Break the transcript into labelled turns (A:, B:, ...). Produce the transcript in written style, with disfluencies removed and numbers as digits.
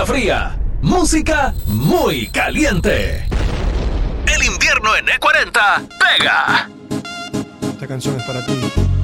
A: fría, música muy caliente. El invierno en E40 pega.
B: Esta canción es para ti.